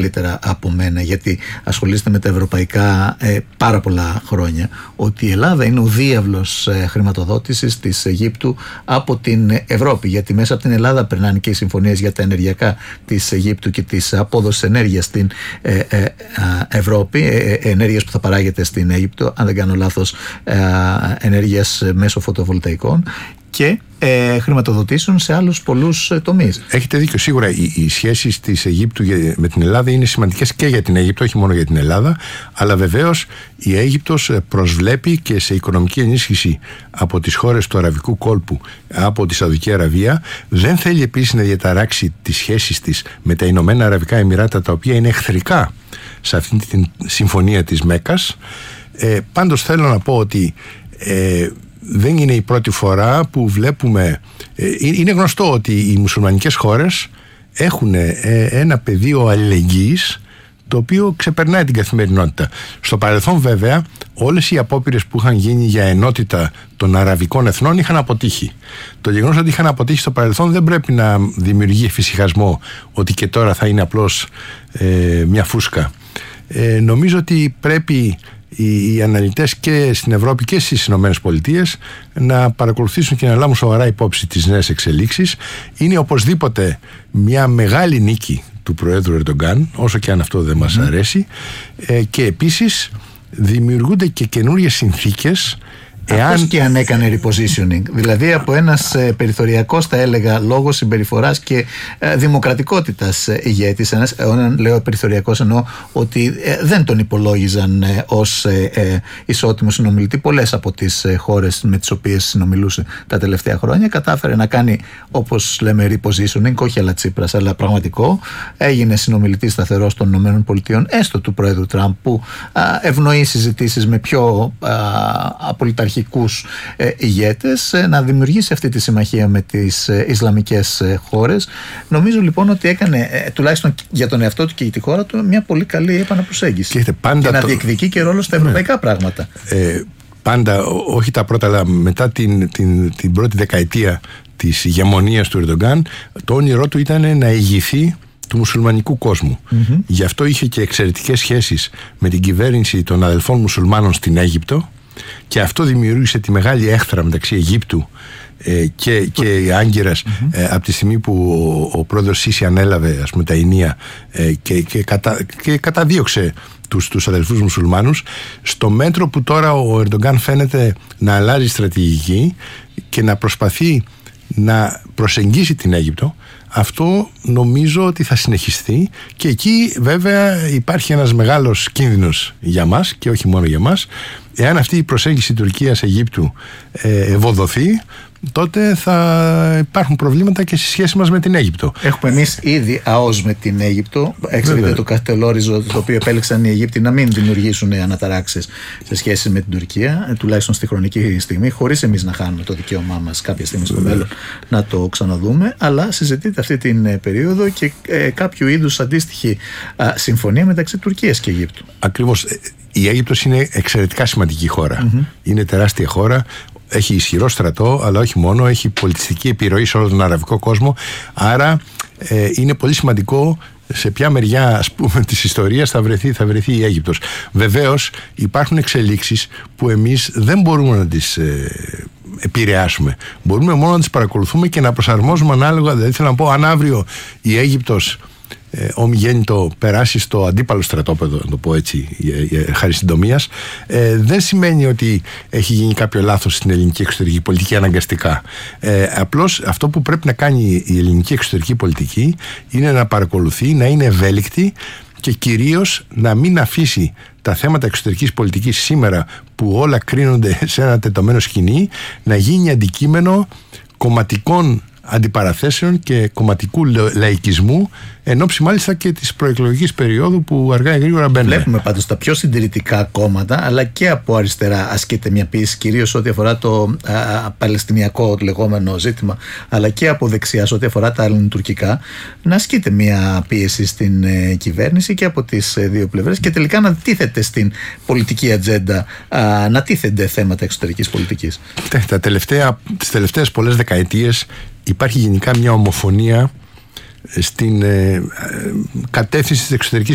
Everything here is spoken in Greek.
καλύτερα από μένα, γιατί ασχολείστε με τα ευρωπαϊκά πάρα πολλά χρόνια, ότι η Ελλάδα είναι ο διάβλος χρηματοδότησης της Αιγύπτου από την Ευρώπη, γιατί μέσα από την Ελλάδα περνάνε και οι συμφωνίες για τα ενεργειακά της Αιγύπτου και της απόδοσης ενέργειας στην Ευρώπη, ενέργειας που θα παράγεται στην Αίγυπτο, αν δεν κάνω λάθος, ενέργειας μέσω φωτοβολταϊκών, και χρηματοδοτήσουν σε άλλους πολλούς τομείς. Έχετε δίκιο. Σίγουρα οι σχέσεις της Αιγύπτου με την Ελλάδα είναι σημαντικές και για την Αίγυπτο, όχι μόνο για την Ελλάδα, αλλά βεβαίως η Αίγυπτος προσβλέπει και σε οικονομική ενίσχυση από τις χώρες του Αραβικού κόλπου, από τη Σαουδική Αραβία. Δεν θέλει επίσης να διαταράξει τις σχέσεις της με τα Ηνωμένα Αραβικά Εμιράτα, τα οποία είναι εχθρικά σε αυτή τη συμφωνία της Μέκκας. Πάντως θέλω να πω ότι δεν είναι η πρώτη φορά που βλέπουμε. Είναι γνωστό ότι οι μουσουλμανικές χώρες έχουν ένα πεδίο αλληλεγγύης το οποίο ξεπερνάει την καθημερινότητα. Στο παρελθόν βέβαια όλες οι απόπειρες που είχαν γίνει για ενότητα των αραβικών εθνών είχαν αποτύχει. Το γεγονός ότι είχαν αποτύχει στο παρελθόν δεν πρέπει να δημιουργεί εφησυχασμό ότι και τώρα θα είναι απλώς μια φούσκα. Νομίζω ότι πρέπει οι αναλυτές και στην Ευρώπη και στις Ηνωμένες Πολιτείες να παρακολουθήσουν και να λάβουν σοβαρά υπόψη τις νέες εξελίξεις. Είναι οπωσδήποτε μια μεγάλη νίκη του Προέδρου Ερντογκάν, όσο και αν αυτό δεν μας αρέσει, και επίσης δημιουργούνται και καινούριες συνθήκες. Αυτός και αν έκανε repositioning, δηλαδή από ένας περιθωριακός, θα έλεγα, λόγω συμπεριφοράς και δημοκρατικότητας ηγέτης, όταν λέω περιθωριακός εννοώ ότι δεν τον υπολόγιζαν ως ισότιμο συνομιλητή πολλές από τις χώρες με τις οποίες συνομιλούσε τα τελευταία χρόνια, κατάφερε να κάνει, όπως λέμε, repositioning, όχι αλλά Τσίπρας, αλλά πραγματικό, έγινε συνομιλητής σταθερός των ΗΠΑ, έστω του Πρόεδρου Τραμπ, που ευνοεί συζητήσεις με πιο απολυταρχικούς ηγέτες, να δημιουργήσει αυτή τη συμμαχία με τις Ισλαμικές χώρες. Νομίζω λοιπόν ότι έκανε, τουλάχιστον για τον εαυτό του και για τη χώρα του, μια πολύ καλή επαναπροσέγγιση και να διεκδικεί και ρόλο στα ευρωπαϊκά πράγματα. Πάντα, όχι τα πρώτα, αλλά μετά την πρώτη δεκαετία της ηγεμονίας του Ερντογκάν, το όνειρό του ήταν να ηγηθεί του μουσουλμανικού κόσμου. Γι' αυτό είχε και εξαιρετικές σχέσεις με την κυβέρνηση των αδελφών μουσουλμάνων στην Αίγυπτο, και αυτό δημιούργησε τη μεγάλη έχθρα μεταξύ Αιγύπτου και Άγκυρας από τη στιγμή που ο πρόεδρος Σίση ανέλαβε, ας πούμε, τα ηνία και καταδίωξε τους αδελφούς μουσουλμάνους, στο μέτρο που τώρα ο Ερντογκάν φαίνεται να αλλάζει στρατηγική και να προσπαθεί να προσεγγίσει την Αίγυπτο. Αυτό νομίζω ότι θα συνεχιστεί, και εκεί βέβαια υπάρχει ένας μεγάλος κίνδυνος για μας και όχι μόνο για μας. Εάν αυτή η προσέγγιση Τουρκίας-Αιγύπτου ευοδοθεί, τότε θα υπάρχουν προβλήματα και στη σχέση μας με την Αίγυπτο. Έχουμε εμείς ήδη ΑΟΣ με την Αίγυπτο. Εξαιρετικά το κατελόριζο το οποίο επέλεξαν οι Αιγύπτιοι να μην δημιουργήσουν αναταράξεις σε σχέση με την Τουρκία, τουλάχιστον στη χρονική στιγμή, χωρίς εμείς να χάνουμε το δικαίωμά μας κάποια στιγμή στο μέλλον να το ξαναδούμε. Αλλά συζητείται αυτή την περίοδο και κάποιο είδους αντίστοιχη συμφωνία μεταξύ Τουρκίας και Αιγύπτου. Ακριβώς. Η Αίγυπτος είναι εξαιρετικά σημαντική χώρα. Είναι τεράστια χώρα. Έχει ισχυρό στρατό, αλλά όχι μόνο, έχει πολιτιστική επιρροή σε όλο τον αραβικό κόσμο. Άρα είναι πολύ σημαντικό σε ποια μεριά, ας πούμε, της ιστορίας θα βρεθεί η Αίγυπτος. Βεβαίως υπάρχουν εξελίξεις που εμείς δεν μπορούμε να τις επηρεάσουμε. Μπορούμε μόνο να τις παρακολουθούμε και να προσαρμόζουμε ανάλογα. Δηλαδή θέλω να πω, αν αύριο η Αίγυπτος ομιγέννητο περάσει στο αντίπαλο στρατόπεδο, να το πω έτσι χάρη συντομίας, δεν σημαίνει ότι έχει γίνει κάποιο λάθος στην ελληνική εξωτερική πολιτική αναγκαστικά. Απλώς αυτό που πρέπει να κάνει η ελληνική εξωτερική πολιτική είναι να παρακολουθεί, να είναι ευέλικτη και κυρίως να μην αφήσει τα θέματα εξωτερικής πολιτικής σήμερα, που όλα κρίνονται σε ένα τετωμένο σκηνή, να γίνει αντικείμενο κομματικών αντιπαραθέσεων και κομματικού λαϊκισμού, εν ώψη μάλιστα και της προεκλογικής περίοδου που αργά ή γρήγορα μπαίνουμε. Βλέπουμε πάντως τα πιο συντηρητικά κόμματα, αλλά και από αριστερά ασκείται μια πίεση, κυρίως ό,τι αφορά το παλαιστινιακό λεγόμενο ζήτημα, αλλά και από δεξιά ό,τι αφορά τα ελληνοτουρκικά, να ασκείται μια πίεση στην κυβέρνηση και από τις δύο πλευρές, και τελικά να τίθεται στην πολιτική ατζέντα, να τίθενται θέματα εξωτερικής πολιτικής. Τις τελευταίες πολλές δεκαετίες υπάρχει γενικά μια ομοφωνία στην κατεύθυνση της εξωτερικής